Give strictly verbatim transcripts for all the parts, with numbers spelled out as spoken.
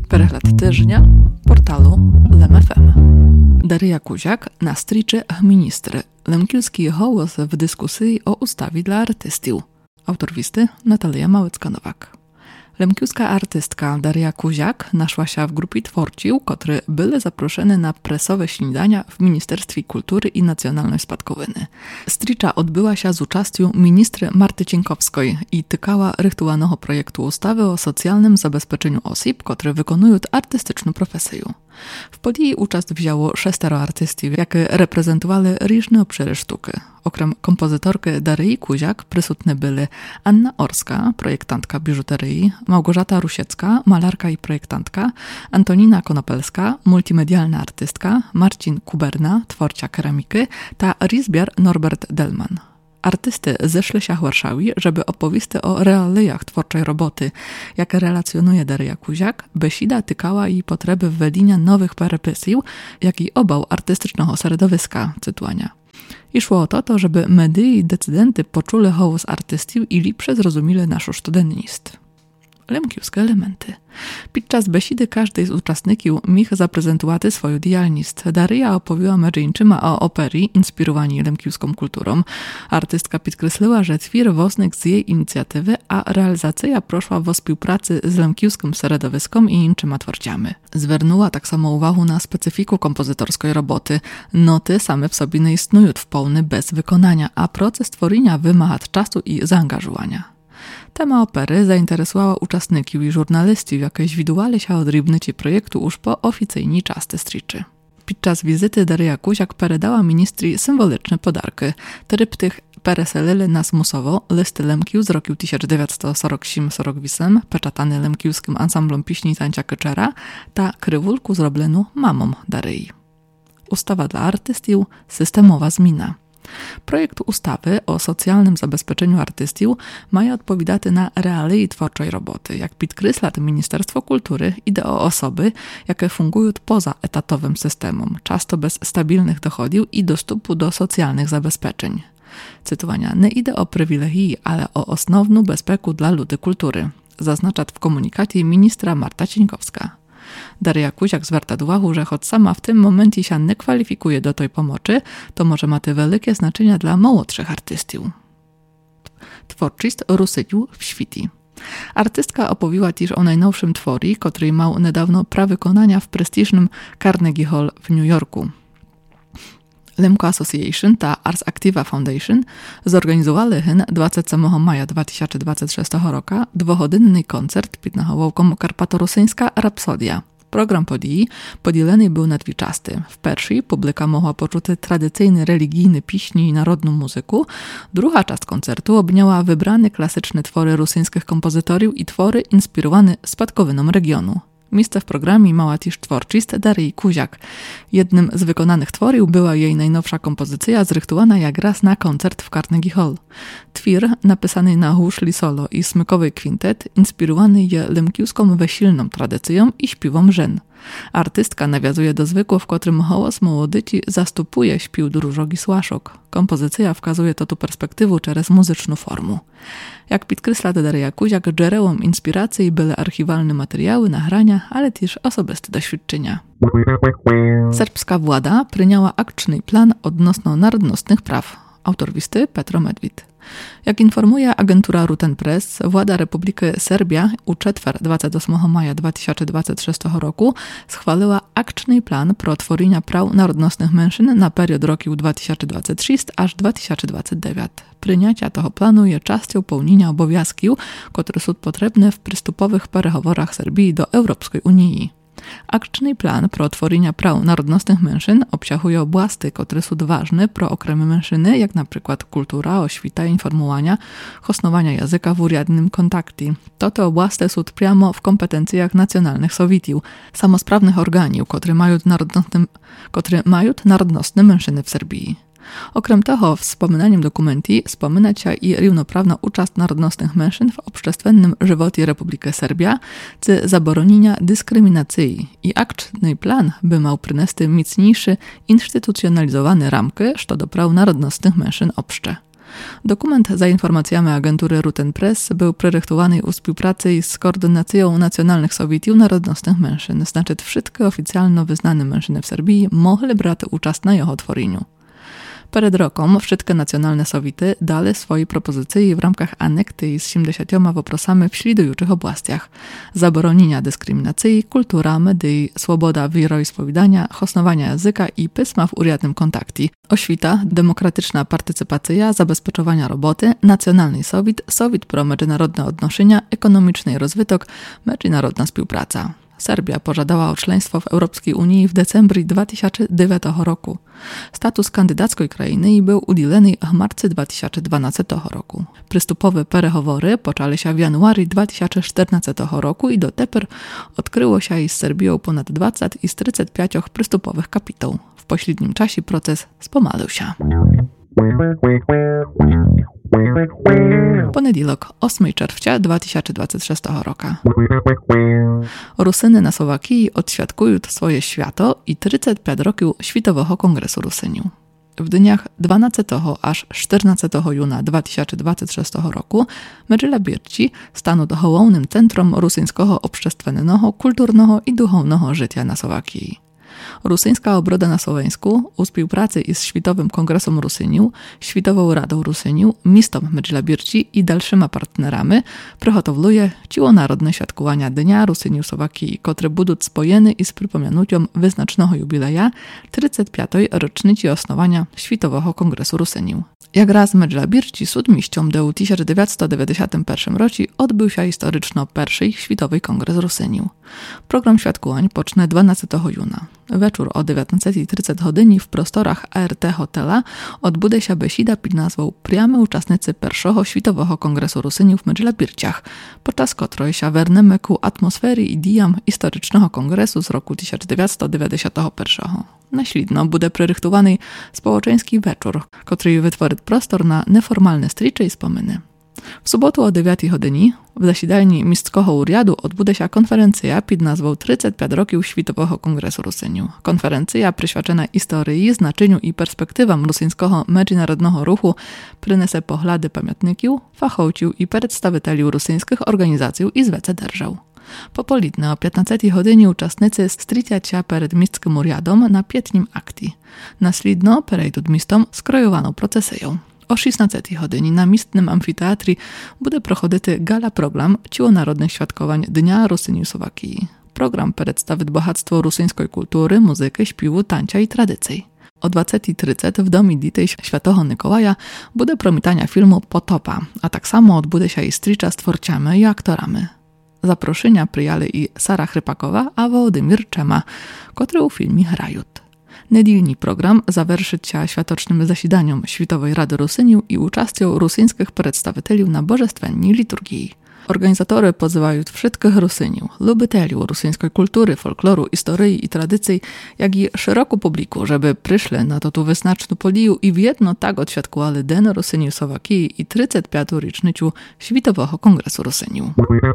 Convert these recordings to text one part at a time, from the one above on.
Перегляд тижня порталу Lem F M. Дар'я Кузяк на стрічі «Міністри». Лемківський голос в дискусії о ustawie dla artystów. Autor listy Natalia Małecka-Nowak. Lemkiewska artystka Dar'ja Kuzjak naszła się w grupie twórców, które były zaproszone na presowe śniadania w Ministerstwie Kultury i Nacjonalnej Spadkowiny. Stricza odbyła się z uczestą ministry Marty Cienkowskiej i tykała rytualnego projektu ustawy o socjalnym zabezpieczeniu osób, które wykonują artystyczną profesję. W podjęciu uczest wzięło szestero artystów, jakie reprezentowali różne obszary sztuki. Okrem kompozytorki Daryi Kuzjak prysutne były Anna Orska, projektantka biżuterii, Małgorzata Rusiecka, malarka i projektantka, Antonina Konopelska, multimedialna artystka, Marcin Kuberna, twórca keramiki, ta Rizbiar Norbert Delman. Artysty zeszli się w Warszawie, żeby opowiedzieć o realiach twórczej roboty, jakie relacjonuje Dar'ja Kuzjak. Besida tykała jej potrzeby wwedienia nowych perypetii, jak i obał artystycznego środowiska, cytuania. I szło o to, to żeby media i decydenty poczuli głos artystów i lepsze zrozumieli naszą sztudennictwo. Lemkiewskie elementy. Podczas besidy każdej z uczestników mógł zaprezentować swoją działalność. Dar'ja opowiadała między innymi o operii inspirowani lemkiewską kulturą. Artystka podkreśliła, że twór wosnek z jej inicjatywy, a realizacja proszła w współpracy z lemkiewskim środowiskiem i innymi twórcami. Zwernęła tak samo uwagę na specyfiku kompozytorskiej roboty. Noty same w sobie nie istnieją w pełni bez wykonania, a proces tworzenia wymaga czasu i zaangażowania. Tema opery zainteresowała uczestników i żurnalistów, jakie zwidowali się od rybnyci projektu już po oficjalnej czasty striczy. Podczas wizyty Dar'ja Kuzjak peredała ministrii symboliczne podarki. Tryptych pereselili nas musowo listy Lemkiów z roku tysiąc dziewięćset czterdzieści osiem czterdzieści osiem, peczatany lemkiewskim ansamblom piśni tańca kyczera, ta krywulku zrobioną mamą Daryi. Ustawa dla artystów, systemowa zmiana. Projekt ustawy o socjalnym zabezpieczeniu artystów ma odpowiadać na realia twórczej roboty. Jak podkreśla Ministerstwo Kultury, idzie o osoby, jakie fungują poza etatowym systemem, często bez stabilnych dochodów i dostępu do socjalnych zabezpieczeń. Cytowania: nie idzie o przywilegi, ale o osnowną bezpiekę dla ludzi kultury, zaznacza w komunikacie ministra Marta Cienkowska. Dar'ja Kuzjak zwraca uwagę, że choć sama w tym momencie się nie kwalifikuje do tej pomocy, to może ma to wielkie znaczenie dla młodszych artystów. Twórczość Rusyniu w świecie. Artystka opowiadała też o najnowszym tworie, który miał niedawno prawo wykonania w prestiżnym Carnegie Hall w New Yorku. Lemko Association, ta Ars Activa Foundation, zorganizowali dwudziestego maja dwa tysiące dwudziestego szóstego roku dwugodzinny koncert pod nawołką Karpato-Rosyjska Rapsodia. Program podii podzielony był na dwie części. W pierwszej publika mogła poczuć tradycyjny religijny piśni i narodną muzykę. Druga część koncertu obniała wybrane klasyczne twory rosyjskich kompozytorów i twory inspirowane spadkowiną regionu. Miejsce w programie mała też twórczość Daryi Kuzjak. Jednym z wykonanych tworów była jej najnowsza kompozycja zrychtowana jak raz na koncert w Carnegie Hall. Twór, napisany na huszli solo i smykowy kwintet, inspirowany je lemkiewską wesilną tradycją i śpiewom żen. Artystka nawiązuje do zwykłego, w którym głos młodyci zastupuje śpiew drużogi słaszok. Kompozycja wskazuje to tu perspektywę przez muzyczną formę. Jak podkreśla Dar'ja Kuzjak, źródłem inspiracji były archiwalne materiały, nagrania, ale też osobiste doświadczenia. Serbska władza przyjęła akcyjny plan odnośnie narodnostnych praw. Autor listy Petro Medwid. Jak informuje agentura Ruten Press, władza Republiki Serbia u czwartek dwudziestego ósmego maja dwa tysiące dwudziestego szóstego roku schwaliła akcyjny plan pro tworzenia praw narodnostnych mężczyzn na period roku dwa tysiące dwudziesty szósty aż dwa tysiące dwudziesty dziewiąty. Przyjęcia tego planu jest częścią pełnienia obowiązków, które są potrzebne w przystupowych perygoworach Serbii do Europejskiej Unii. Akcyjny plan pro tworzenia praw narodnostnych mężczyzn obsahuje obłasty, które są ważne pro okremy mężczyzny, jak na przykład kultura, oświta, informowania, hosnowania języka w uriadnym kontakcie. To te obłasty są priamo w kompetencjach nacjonalnych Sowietów, samosprawnych organów, które mają narodnostne, które mają narodnostne mężczyzny w Serbii. Okrem tego, w wspominaniem dokumentii wspominać się i równoprawna uczast narodnostnych mężczyzn w obszczestwennym żywocie Republiki Serbia, czy zaboronienia dyskryminacji. I akcyjny plan by miał przynieść mocniejszy, instytucjonalizowany ramkę, co do praw narodnostnych mężczyzn obszcze. Dokument za informacjami agentury Ruten Press był projektowany u współpracy z Koordynacją Nacjonalnych Sowietów Narodnostnych Mężczyzn, znaczy wszystkie oficjalnie wyznane mężczyzny w Serbii mogli brać udział na jego tworzeniu. Przed rokiem wszystkie nacjonalne Sowiety dali swoje propozycje w ramach anekty z siedemdziesięcioma woprosami w śledujących oblastiach: zabronienia dyskryminacji, kultura, medii, swoboda wieroispowiadania, hostowania języka i pisma w uriadnym kontakcie, oświta, demokratyczna partycypacja, zabezpieczowania roboty, nacjonalny Sowiet, Sowiet pro międzynarodne odnoszenia, ekonomiczny rozwytok, międzynarodna współpraca. Serbia pożadała o członkostwo w Europejskiej Unii w decembru dwa tysiące dziewiątego roku. Status kandydackiej krainy był udzielony w marcu dwa tysiące dwunastego roku. Przystupowe perehowory poczęły się w januarii dwa tysiące czternastego roku i do teper odkryło się z Serbią ponad dwadzieścia i z trzydziestu pięciu przystupowych kapitał. W pośrednim czasie proces spomalił się. Poniedziałek, ósmego czerwca dwa tysiące dwudziestego szóstego roku. Rusyny na Słowakii odświadkują swoje święto i trzydzieści pięć roków Światowego Kongresu Rusyniów. W dniach dwunastego aż czternastego juna dwa tysiące dwudziestego szóstego roku Medżela Birci stanął głównym centrum rosyjskiego obszczestwennego, kulturnego i duchownego życia na Słowakii. Rosyjska obroda na Słoweńsku u współpracy z Światowym Kongresem Rusyniów, Światową Radą Rusyniów, miastem Medżela Birci i dalszymi partnerami przygotowuje cielonarodne świadkowania Dnia Rusyniów Słowakii, które będą spojone z przypominaniem wyznacznego jubileja trzydziestej piątej rocznicy osnowania Światowego Kongresu Rusyniów. Jak raz Medżela Birci z odmiścią do tysiąc dziewięćset dziewięćdziesiątego pierwszego roku odbył się historyczno pierwszy Światowy Kongres Rusyniów. Program świadkowań pocznie dwunastego juna. Wieczór o dziewiętnastej trzydzieskiej godzinie w prostorach A R T Hotela odbudzie się besida pod nazwą Priamy uczestnicy pierwszego Światowego Kongresu Rusyniów w Medżela Birciach, podczas której się wernemy ku atmosfery i dijam historycznego kongresu z roku tysiąc dziewięćset dziewięćdziesiątego pierwszego. Naślidno będzie prerychtowany społeczeński wieczór, który wytworzy prostor na neformalne stricze i wspominy. W sobotu o dziewiątej godzinie w zasiedlni Mistrskiego Uriadu odbudzie się konferencja pod nazwą trzydzieści pięć roków Światowego Kongresu Rusyniów. Konferencja przyświadczona historii, znaczeniu i perspektywom rosyjskiego międzynarodnego ruchu przyniesie poglądy pamiętników, fachowców i przedstawicieli rosyjskich organizacji i zwece держав. Po południu o piętnastej godzinie uczestnicy stricia się przed Mistrzym Uriadom na piętnim akcie. Naslidno przejdą mistom skrojowaną procesją. O szesnastej godzinie na mistnym amfiteatrze będzie prochodzić gala program cielonarodnych świadkowań Dnia Rusyniów Słowakii. Program przedstawi bogactwo rosyjskiej kultury, muzyki, śpiewu, tańca i tradycji. O dwudziestej trzydzieskiej w Domie Ditej Świętego Mikołaja będzie promitania filmu Potopa, a tak samo odbudzie się i stricza z twórcami i aktorami. Zaproszenia przyjęli i Sara Chrypakowa, a Wołodymir Czema, które u filmie grają. Niedzielny program zawerszy się światocznym zasiedaniem Światowej Rady Rusyniów i uczestnią rosyjskich przedstawicieli na bożestwennej liturgii. Organizatory pozywają wszystkich Rusyniów, lubicieli rosyjskiej kultury, folkloru, historii i tradycji, jak i szeroką publiku, żeby przyszli na to tu wyznaczną podію i w jedno tak odświadkowali Den Rusyniów Słowakii i trzydziestą piątą rocznicę Światowego Kongresu Rusyniów.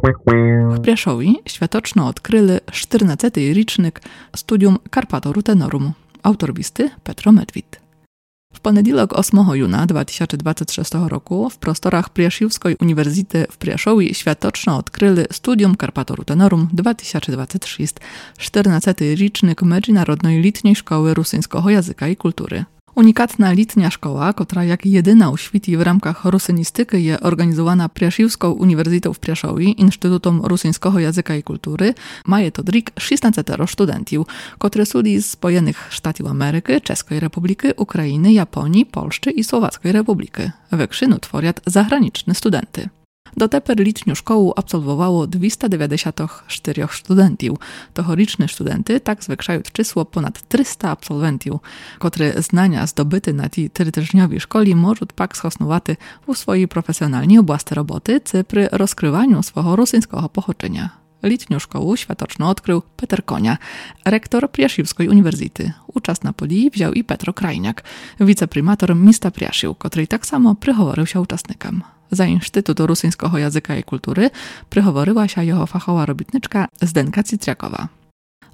W Prieszowie światoczno odkryli czternasty rocznik studium Carpathor Tenorum. Autor listy Petro Medwid. W poniedziałek ósmego juna dwa tysiące dwudziestego szóstego roku w prostorach Prieszewskiej Uniwersytety w Prieszowie światoczno odkryli studium Carpathor Tenorum dwa tysiące dwudziesty szósty, czternasty rocznik Międzynarodnej Letniej Szkoły Rosyjskiego Języka i Kultury. Unikatna letnia szkoła, która jak jedyna u świecie w ramach rusynistyki jest organizowana Prieszewską Uniwersytetą w Prieszowie, Instytutem Rosyjskiego Języka i Kultury, ma to drik szesnastu studentów, którzy są z Spojenych Stanów Ameryki, Czeskiej Republiki, Ukrainy, Japonii, Polski i Słowackiej Republiki. Wykrzynu tworzą zagraniczne studenty. Do teper letnią szkołę absolwowało dwieście dziewięćdziesiąt cztery studentów. Tohoryczne studenty tak zwiększają czysło ponad trzysta absolwentów, które znania zdobyte na tej tygodniowej szkoli mogą pak schosnować w swojej profesjonalnej oblasti roboty, czy przy rozkrywaniu swojego rosyjskiego pochodzenia. Letnią szkołę światoczną odkrył Peter Konia, rektor Prieszewskiej Uniwersytety. Uczest na podії wziął i Petro Krajniak, wiceprymator miasta Prieszew, który tak samo przychoworzył się uczestnikom. Za Instytut Rosyjskiego Języka i Kultury przychoworyła się jego fachowa robitniczka Zdenka Citriakowa.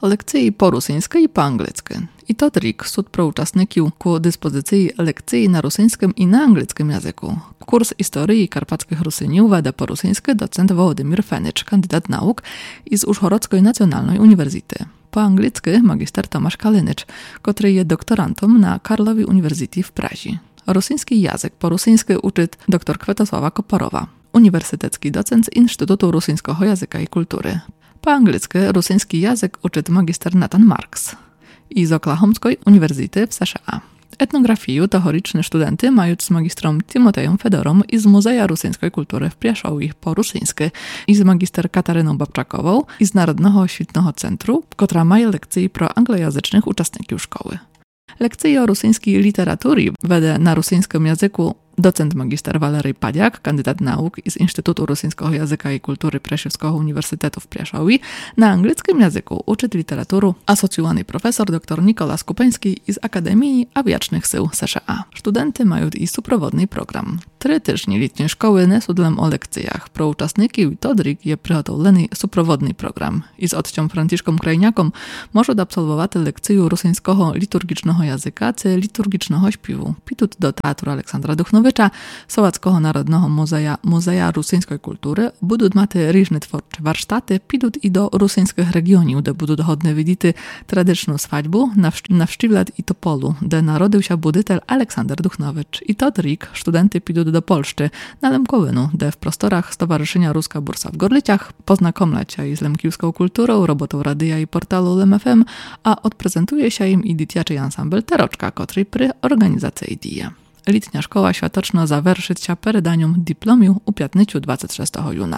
Лекції по-русинськи і по-англійськи. І тот рік суд про учасників ку диспозиції лекції на русинському і на англійському язику. Курс історії карпатських русинів веде по-русинськи доцент Wołodymyr Fenycz, kandydat nauk із Ужгородської національної університету. По-англійськи магістр Tomasz Kalynycz, котрий є докторантом на Karlovy Uniwersytet в Празі. Русинський язик по-русинськи учить доктор Kwiatosława Koporowa, uniwersytecki docent z Instytutu Rusyńskiego Języka i Kultury. Po-angielsku rusyński język uczy magister Nathan Marks i z Oklahomskiej Uniwersytety w S A. Etnografię teoretyczne studenty mają z magistrem Timotejem Fedorą i z Muzeja Rusyńskiej Kultury w Prieszowie po-rusyńsku i z magister Kataryną Babczakową i z Narodnego Świetnego Centru, która ma lekcje pro anglojęzycznych uczestników szkoły. Lekcje o rusyńskiej literatury wede na rusyńskim języku docent magister Walery Padiak, kandydat nauk z Instytutu Rusyńskiego Języka i Kultury Prešovského Uniwersytetu w Prieszowie. Na angielskim języku uczy literaturu asocjowany profesor dr Nikolas Kupeński z Akademii Awiacznych Sił S A. Studenty mają i suprovodny program. Trzy tygodnie letniej szkoły nesu dlem o lekcjach. Pro uczestniki i todrik je przygotowany suprovodny program. I z odcią Franciszkom Krajniakom może absolwować lekcję rusyńskiego liturgicznego języka czy liturgicznego śpiewu. Pitut do Teatru Aleksandra Duchnowicza, Sołackiego Narodnego Muzeja, Muzeja Rusyńskiej Kultury, budуть mati różne twórcze warsztaty, pitut i do rusyńskich regionów, gdzie будуть hodne widzieć tradycyjną свадьбу na Wszczywlad i Topolu, gdzie narodził się budytel Aleksander Duchnowicz. I tot rik studenty pitut do Polszczy, na Lemkowynu, gdzie w prostorach Stowarzyszenia Ruska Bursa w Gorlicach poznakomlać się z lemkiwską kulturą, robotą radia i portalu Lem F M, a odprezentuje się im i dzieciaczy ansambl Teroczka, który przy organizacji dzieje. Letnia szkoła światoczna zawerszyć się peredanium diplomiu u piętnastu dwudziestego szóstego juna.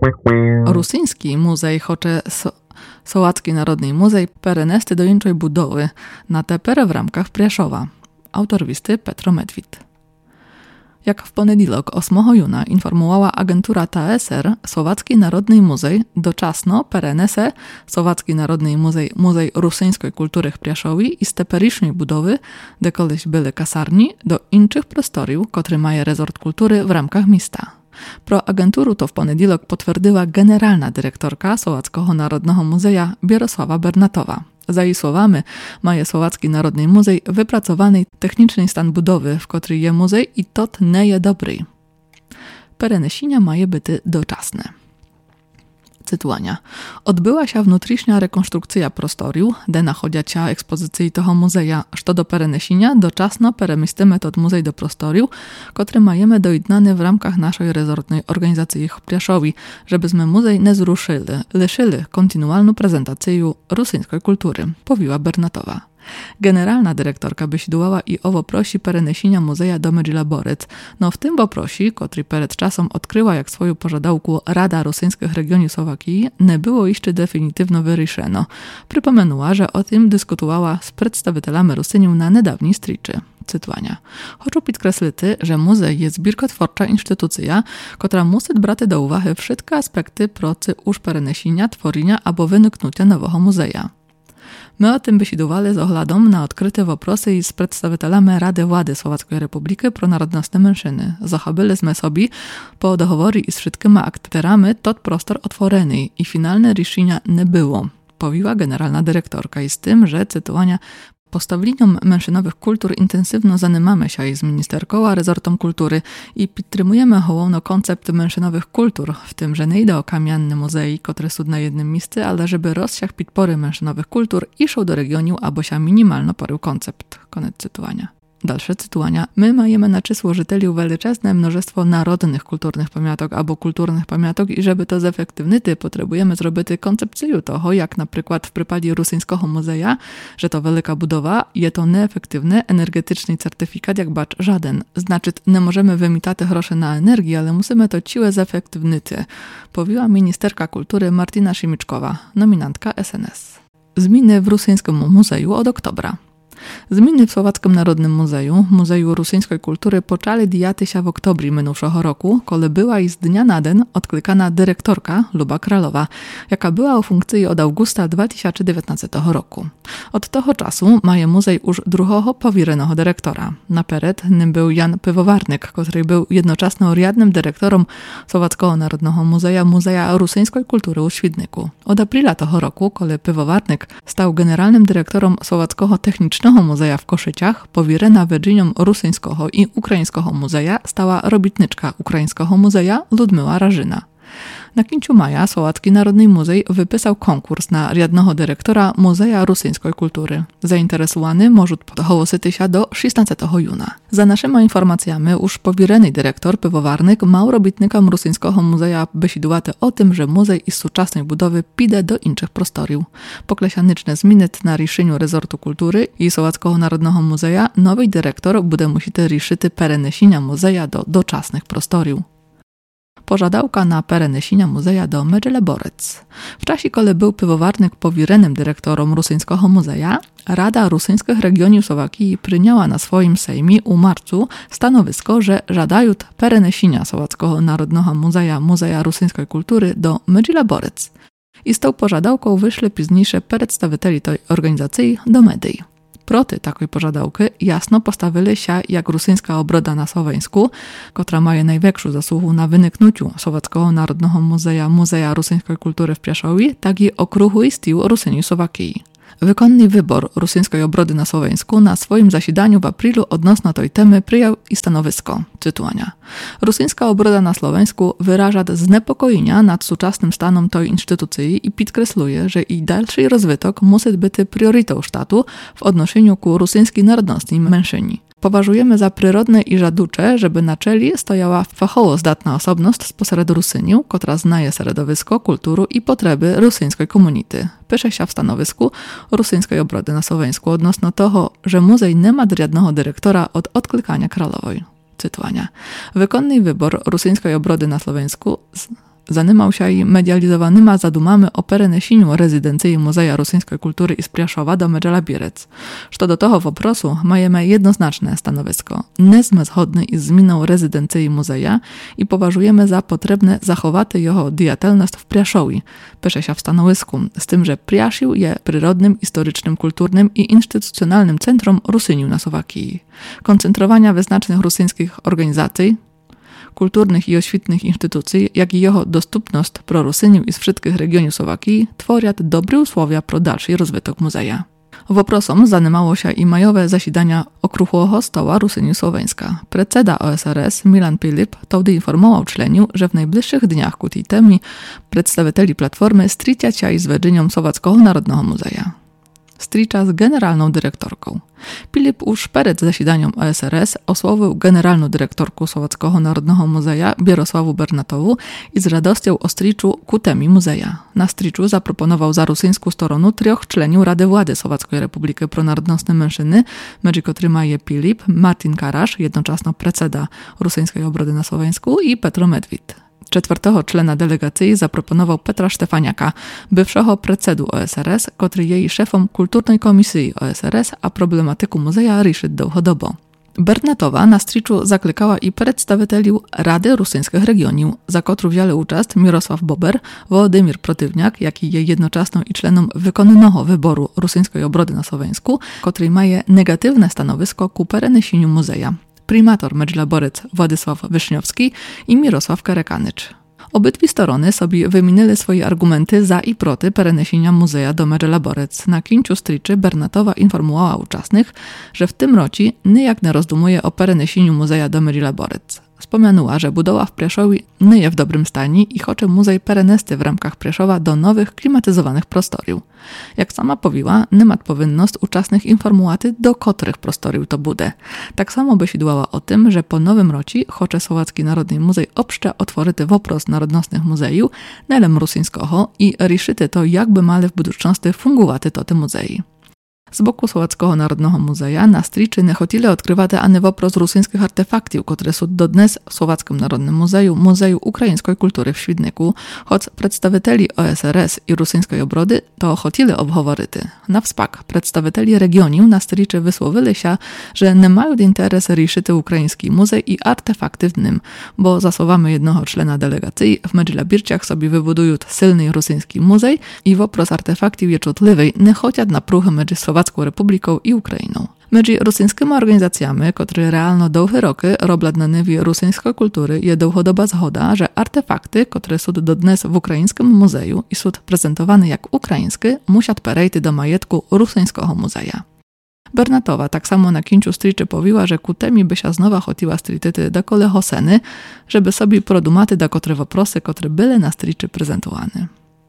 Rusyński muzej chocze so, Sołacki Narodny Muzej perenesty do inczej budowy na te pere w ramkach Prieszowa. Autor listy Petro Medwid. Jak w poniedziałek ósmego juna informowała agentura T S R, Słowacki Narodny Muzej doczasno perenese Słowacki Narodny Muzej Muzej Rusyńskiej Kultury w Prieszowie i z teperycznej budowy, gdzie kiedyś były kasarni, do innych prostoriów, które mają rezort kultury w ramkach miasta. Pro agenturu to w poniedziałek potwierdziła generalna dyrektorka Słowackiego Narodnego Muzeja Bierosława Bernatowa. Za jej słowami, ma Słowacki Narodny Muzej wypracowany techniczny stan budowy, w której je muzej i tot nie je dobry. Perenesienia maje byty doczasne. Cytuania. Odbyła się wnętrzna rekonstrukcja prostoriu, gdzie nachodzia się ekspozycji toho muzeja, co do perenesienia doczasno peremistemy tot muzej do prostoriu, który majemy dojednany w ramkach naszej rezortnej organizacji w Prieszowie, żebyśmy muzej nie zruszyli, leszyli kontynualną prezentację rusyńskiej kultury, powiła Bernatowa. Generalna dyrektorka Bysidłała i owo prosi perenesienia muzeja do Medźlaborec, no w tym bo prosi, kotry przed czasem odkryła jak swoją pożadałku Rada Rusyńskich Regionów Słowakii, nie było jeszcze definitywno wyryszeno. Przypomenęła, że o tym dyskutowała z przedstawicielami Rusyniów na niedawniej striczy. Cytowania. Chcę podkreślić, że muzej jest zbiorkotwórcza instytucja, która musi brać do uwagi wszystkie aspekty pracy już perenesienia, tworzenia albo wyniknięcia nowego muzeja. My o tym wysidowali z ohladą na odkryte woprosy z przedstawicielami Rady Władzy Słowackiej Republiki pro narodnostne mężczyzny. Zachobyliśmy sobie po doговорі i z wszystkimi aktorami tot prostor otworzony i finalne ryszenia nie było, powiła generalna dyrektorka i z tym, że cytowania Postawieniom mężczyznowych kultur intensywno zanimamy się z ministerką a rezortom kultury i podtrzymujemy hołowno koncept mężczyznowych kultur, w tym, że nie idzie o kamienny muzei, które są na jednym miejscu, ale żeby rozsiach podpory mężczyznowych kultur iszą do regionu, albo się minimalno porył koncept. Koniec cytowania. Dalsze cytowania. My majemy na czysło żyteliów wielczesne mnóstwo narodnych kulturnych pamiątek albo kulturnych pamiątek i żeby to zefektywnić, potrzebujemy zrobić koncepcję toho, jak na przykład w przypadku Rusyńskiego Muzeja, że to wielka budowa, je to neefektywny, energetyczny certyfikat jak bacz żaden. Znaczy, nie możemy wymitać groszy na energię, ale musimy to ciłe zefektywnić, powiła ministerka kultury Martina Szymiczkowa, nominantka S N S. Zmiany w Rusyńskim Muzeju od oktobra. Zminy w Słowackim Narodnym Muzeju, Muzeju Rusyńskiej Kultury poczęły dziać się w oktobri minувшого roku, kiedy była i z dnia na dzień odklikana dyrektorka Luba Kralowa, jaka była o funkcji od augusta dwa tysiące dziewiętnastego roku. Od tego czasu ma muzej już drugiego powierenego dyrektora. Naперед nim był Jan Piwowarnik, który był jednocześnie riadnym dyrektorem Słowackiego Narodnego Muzeja Muzeja Rusyńskiej Kultury u Świdniku. Od aprila tego roku, kiedy Piwowarnik stał generalnym dyrektorem Słowackiego Technicznego Muzeja w Koszyciach, powierena Virginią Rusyńskiego i Ukraińskiego Muzeja stała robitniczka Ukraińskiego Muzeja Ludmila Rażyna. Na końcu maja Słowacki Narodny Muzej wypisał konkurs na riadnego dyrektora Muzeja Rusyńskiej Kultury. Zainteresowany może zgłosić się do szesnastego juna. Za naszymi informacjami już powiereny dyrektor Piwowarnik mał robitnikom Rusyńskiego Muzeja besidувати o tym, że muzej z współczesnej budowy pide do innych prostoriów. Poklesianyczne zmiany na решению rezortu kultury i Słowackiego Narodnego Muzeja nowy dyrektor będzie musiał решить перенесення muzeja do doczesnych prostoriów. Pożadałka na перенесення muzeja do Medželeborec. W czasie, kiedy był Piwowarnik powierenym dyrektorom Rusyńskiego Muzeja, Rada Rusyńskich Regionów Słowakii przyjęła na swoim sejmie u marcu stanowisko, że żadają перенесення Słowackiego Narodnego Muzeja Muzeja Rusyńskiej Kultury do Medželeborec. I z tą pożadałką wyszli późniejsze przedstawiciele tej organizacji do mediów. Proty takiej pożadałki jasno postawili się jak Rusyńska Obroda na Słoweńsku, która ma największą zasługę na wyniknięciu Słowackiego Narodnego Muzeja Muzeja Rusyńskiej Kultury w Pieszowie, tak i okruchły styl Rusyni Słowakii. Wykonny wybór Rusyńskiej Obrody na Słoweńsku na swoim zasiedaniu w aprilu odnośnie tej temy przyjął i stanowisko, cytuwania. Rusyńska Obroda na Słoweńsku wyraża zniepokojenia nad współczesnym stanem tej instytucji i podkreśluje, że i dalszy rozwój musi być priorytetą sztatu w odniesieniu ku rusyńskiej narodności mężczyźni. Poważujemy za przyrodne i żaducze, żeby na czele stojała fachowo zdatna osobność spośród Rusyniów, która znaje środowisko, kulturę i potrzeby rusyńskiej komunity. Pisze się w stanowisku Rusyńskiej Obrody na Słoweńsku odnośnie tego, że muzej nie ma riadnego dyrektora od odklikania Kralowej. Cytowania. Wykonny wybór Rusyńskiej Obrody na Słoweńsku zanimał się i medializowanymi zadumami o перенесению rezydencji Muzeja Rusyńskiej Kultury z Pieszowa do Medželeborec. Co do tego woprosu mamy jednoznaczne stanowisko. Nie jesteśmy zgodni z zmianą rezydencji muzeja i poważujemy za potrzebne zachować jego diatelność w Pieszowie, pisze się w stanowisku, z tym, że Pieszów jest przyrodnym, historycznym, kulturnym i instytucjonalnym centrum Rusyniów na Słowakii. Koncentrowania wyznacznych rosyjskich organizacji, kulturnych i oświetnych instytucji, jak i jego dostępność pro Rusyniów i z wszystkich regionów Słowakii tworzą dobre usłowia pro dalszy rozwój muzeja. Woprosom zanimało się i majowe zasiedania okruchłego stoła Rusyniów Słoweńska. Predseda O S R S Milan Pilip wtedy informował członków, że w najbliższych dniach ku tej temie przedstawicieli Platformy stricia się z Virginią Słowackiego Narodnego Muzeja. Stricza z generalną dyrektorką. Pilip już przed zasiedaniem O S R S osłowił generalną dyrektorkę Słowackiego Narodnego Muzeja Bierosławu Bernatową i z radością ostriczu ku temie muzeja. Na striczu zaproponował za rusyńską stronę trzech członków Rady Władzy Słowackiej Republiki Pronarodnostnej Mężczyzny, między którymi jest Pilip, Martin Karasz, jednocześnie predseda Rusyńskiej Obrody na Słoweńsku i Petro Medwid. Czwartego człona delegacji zaproponował Petra Stefaniaka, bywszego predsedu O S R S, który jest szefem Kulturnej Komisji O S R S, a problematyku muzeja ryszy długodobo. Bernatowa na striczu zaklykała i przedstawicieli Rady Rusyńskich Regionów, za którą wzięli udział Mirosław Bober, Wołodymir Protywniak, jaki jest jednocześnie i członem wykonnego wyboru Rusyńskiej Obrody na Słoweńsku, który ma negatywne stanowisko ku перенесению muzeja. Primator Medželeborec Władysław Wyszniowski i Mirosław Kerekanycz. Obydwie strony sobie wymienili swoje argumenty za i proti перенесення muzeja do Medželeborec. Na końcu striczy Bernatowa informowała uczestnych, że w tym roku nijak nie rozdumuje o перенесенню muzeja do Medželeborec. Wspomniała, że budowa w Pieszowie nie jest w dobrym stanie i chce muzej perenesty w ramkach Pieszowa do nowych, klimatyzowanych prostoriów. Jak sama powiła, nie ma powinność uczestnych informować, do których prostoriów to bude. Tak samo besidłała o tym, że po nowym roku chce Słowacki Narodny Muzej obszcze otworzyty wopros narodnostnych muzejów, nelem rusyńskiego i riszyty to, jakby male w budżności fungowaty to te muzei. Z boku Słowackiego Narodного Muzeja na striczy nehotile odkrywate ane wopros rusyńskich artefaktiv, które są do dnes w Słowackim Narodnym Muzeju, Muzeju Ukraińskiej Kultury w Świdniku, choć przedstawicieli O S R S i rusyńskiej obrody to ochotili obhovoryty. Na wspak przedstawicieli regioniów na striczy wysłowili się, że nie mają interes riszyty ukraiński muzej i artefakty w nim, bo za słowami jednego czlena delegacji w Medźlabirciach sobie wybudują silny rusyński muzej i wopros artefaktiv je czutliwej nie chociaż na pruchy między Słowacką Republiką i Ukrainą. Między rosyjskimi organizacjami, które realno długie roki robią na niwie rosyjskiej kultury, jest długodoba zgoda, że artefakty, które są do dnes w ukraińskim muzeju i są prezentowane jak ukraińskie, muszą przejść do majetku rosyjskiego muzeja. Bernatowa tak samo na kińcu striczy powiła, że ku temi by się znowa chotiła strityty do kole hoseny, żeby sobie produmaty da kotre woprosy, które były na striczy prezentowane.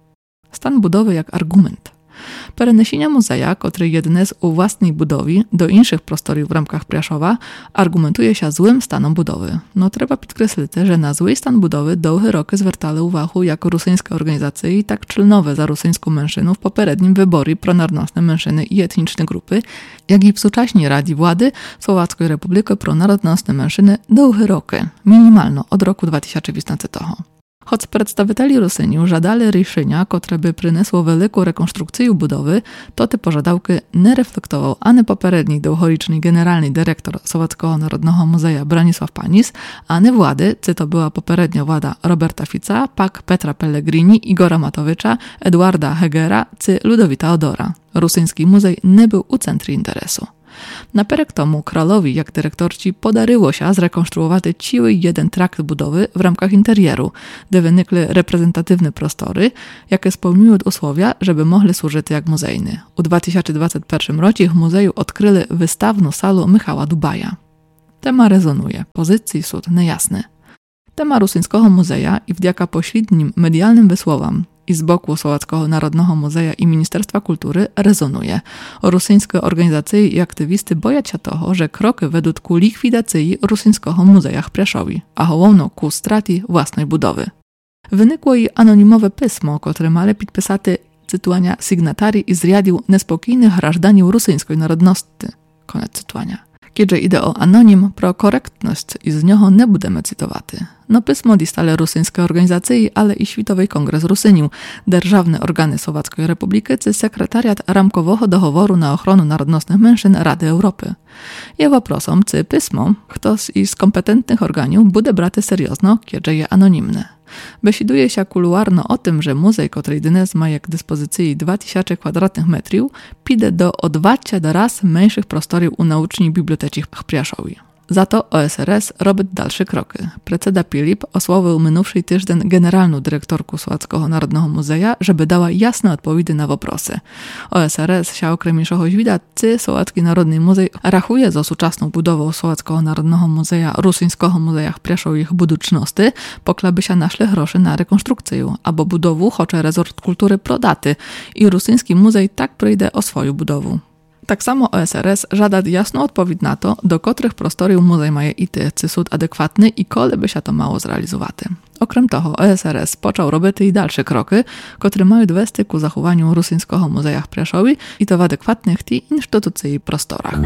Stan budowy jak argument. Перенесення музея, котрий є днес у власній будові, до інших просторів в рамках Пряшова, аргументує się złym stanem budowy. No trzeba podkreślić, że na zły stan budowy długie roki zwracali uwagę jako rosyjskie organizacje i tak czylnowe za rosyjską mężczyznę w poprzednim wyborze pronarnostne mężczyzny i etniczne grupy, jak i w współcześniej Radzie Władzy Słowackiej Republiki pronarodnostne mężczyzny długie roki, minimalno od roku dwa tysiące osiemnastego. Choć przedstawicieli Rosyniu żadali решenia, które by przyniosło wielką rekonstrukcję budowy, to te pożadałki nie reflektował ani poprzedni długowieczny generalny dyrektor Słowackiego Narodnego Muzeja Bronisław Panis, ani władzy, czy to była poprzednia władza Roberta Fica, pak Petra Pellegrini, Igora Matowicza, Eduarda Hegera czy Ludowita Odora. Rosyjski muzej nie był u centrum interesu. Naperek tomu królowi, jak dyrektorci, podaryło się zrekonstruować cały jeden trakt budowy w ramkach interieru, gdzie wynikły reprezentatywne prostory, jakie spełniły usłowia, żeby mogli służyć jak muzejny. U dwa tysiące dwudziestym pierwszym roku w muzeju odkryli wystawną salę Michała Dubaja. Tema rezonuje, pozycji są niejasne. Tema rosyjskiego muzeja i wdzięka pośrednim medialnym wysłowom i z boku Słowackiego Narodnego Muzeja i Ministerstwa Kultury rezonuje. Rosyjskie organizacje i aktywisty boją się toho, że kroky według ku likwidacji rosyjskiego muzeja w Praszowie, a główno ku straty własnej budowy. Wynikło i anonimowe pismo, które male podpisaty cytuania sygnatarii i zriadił niespokojnych grażdanów rosyjskiej narodności. Koniec cytuania. Kiedy idzie o anonim, pro korektność i z niego nie budemy cytowaty. No pismo distale rosyjskie organizacje, ale i Światowy Kongres Rusyniu, державne organy Słowackiej Republiki czy sekretariat ramkowego dohoworu na ochronę narodnostnych mężczyzn Rady Europy. Je woprosom, czy pismo, ktoś z kompetentnych organów bude brate seriozno, kiedy je anonimne. Besiduje się kuluarno o tym, że muzej, który dnes ma jak dyspozycji dwa tysiące kwadratnych metrów, pide do o dwadzieścia raz mniejszych prostorów u naucznej biblioteki w Praszowie. Za to O S R S robi dalsze kroki. Predseda Filip osłowił minувший tydzień generalną dyrektorku Słowackiego Narodnego Muzeja, żeby dała jasne odpowiedzi na woprosy. O S R S się okrem widać, czy Słowacki Narodny Muzej rachuje za współczesną budową Słowackiego Narodnego Muzeja Rosyjskiego Muzeja w Praszowie ich buduczności, poklaby się naszle groszy na rekonstrukcję, albo budowu choće rezort kultury prodaty i rosyjski muzej tak przyjdzie o swoją budowę. Tak samo O S R S żada jasną odpowiedź na to, do których prostorów muzej ma ity, czy są adekwatne i kole by się to mało zrealizować. Okrem toho O S R S począł robić i dalsze kroki, które mają dwesty ku zachowaniu rosyjskiego muzeja w Praszowie i to w adekwatnych i instytucji prostorach.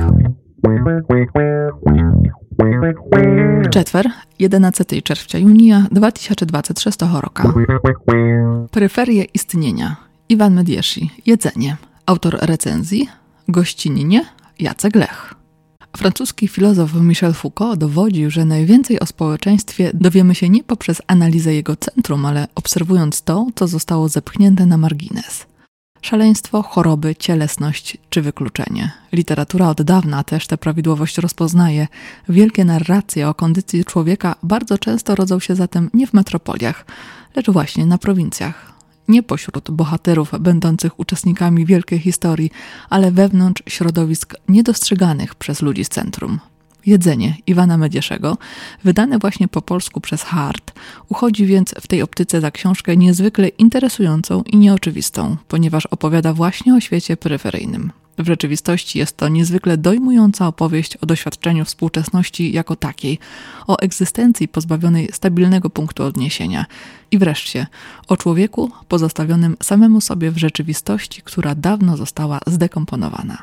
Czetwer, jedenastego czerwca junia dwa tysiące dwudziestego szóstego roku. Peryferie istnienia. Iwan Medieszy. Jedzenie. Autor recenzji. Gościninie Jacek Lech. Francuski filozof Michel Foucault dowodził, że najwięcej o społeczeństwie dowiemy się nie poprzez analizę jego centrum, ale obserwując to, co zostało zepchnięte na margines. Szaleństwo, choroby, cielesność czy wykluczenie. Literatura od dawna też tę prawidłowość rozpoznaje. Wielkie narracje o kondycji człowieka bardzo często rodzą się zatem nie w metropoliach, lecz właśnie na prowincjach. Nie pośród bohaterów będących uczestnikami wielkiej historii, ale wewnątrz środowisk niedostrzeganych przez ludzi z centrum. Jedzenie Iwana Medieszego, wydane właśnie po polsku przez Hart, uchodzi więc w tej optyce za książkę niezwykle interesującą i nieoczywistą, ponieważ opowiada właśnie o świecie peryferyjnym. W rzeczywistości jest to niezwykle dojmująca opowieść o doświadczeniu współczesności jako takiej, o egzystencji pozbawionej stabilnego punktu odniesienia i wreszcie o człowieku pozostawionym samemu sobie w rzeczywistości, która dawno została zdekomponowana.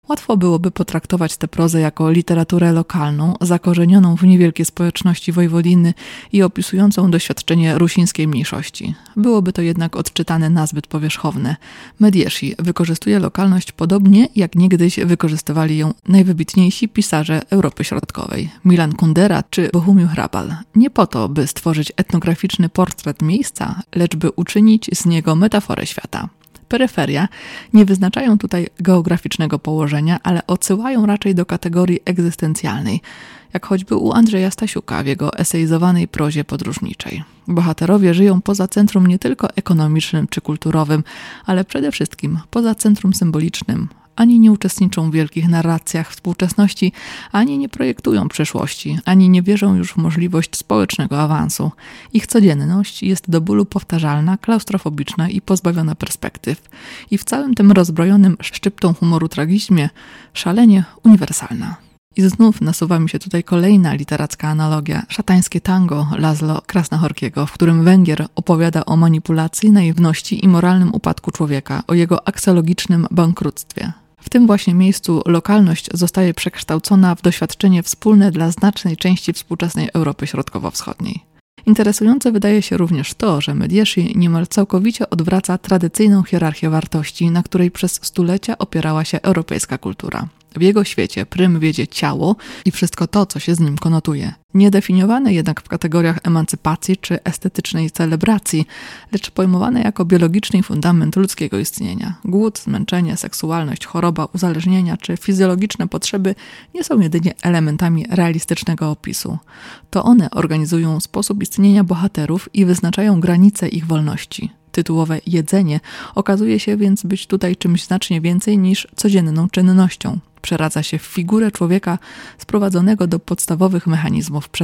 Łatwo byłoby potraktować tę prozę jako literaturę lokalną, zakorzenioną w niewielkiej społeczności Wojwodiny i opisującą doświadczenie rusińskiej mniejszości. Byłoby to jednak odczytane nazbyt powierzchowne. Mediesi wykorzystuje lokalność podobnie jak niegdyś wykorzystywali ją najwybitniejsi pisarze Europy Środkowej, Milan Kundera czy Bohumil Hrabal. Nie po to, by stworzyć etnograficzny portret miejsca, lecz by uczynić z niego metaforę świata. Peryferia nie wyznaczają tutaj geograficznego położenia, ale odsyłają raczej do kategorii egzystencjalnej, jak choćby u Andrzeja Stasiuka w jego eseizowanej prozie podróżniczej. Bohaterowie żyją poza centrum nie tylko ekonomicznym czy kulturowym, ale przede wszystkim poza centrum symbolicznym. Ani nie uczestniczą w wielkich narracjach współczesności, ani nie projektują przyszłości, ani nie wierzą już w możliwość społecznego awansu. Ich codzienność jest do bólu powtarzalna, klaustrofobiczna i pozbawiona perspektyw. I w całym tym rozbrojonym szczyptą humoru tragizmie szalenie uniwersalna. I znów nasuwa mi się tutaj kolejna literacka analogia, szatańskie tango Laszlo Krasznahorkiego, w którym Węgier opowiada o manipulacji, naiwności i moralnym upadku człowieka, o jego aksjologicznym bankructwie. W tym właśnie miejscu lokalność zostaje przekształcona w doświadczenie wspólne dla znacznej części współczesnej Europy Środkowo-Wschodniej. Interesujące wydaje się również to, że Mediesi niemal całkowicie odwraca tradycyjną hierarchię wartości, na której przez stulecia opierała się europejska kultura. W jego świecie prym wiedzie ciało i wszystko to, co się z nim konotuje. Niedefiniowane jednak w kategoriach emancypacji czy estetycznej celebracji, lecz pojmowane jako biologiczny fundament ludzkiego istnienia. Głód, zmęczenie, seksualność, choroba, uzależnienia czy fizjologiczne potrzeby nie są jedynie elementami realistycznego opisu. To one organizują sposób istnienia bohaterów i wyznaczają granice ich wolności. Tytułowe jedzenie okazuje się więc być tutaj czymś znacznie więcej niż codzienną czynnością. Przeradza się w figurę człowieka sprowadzonego do podstawowych mechanizmów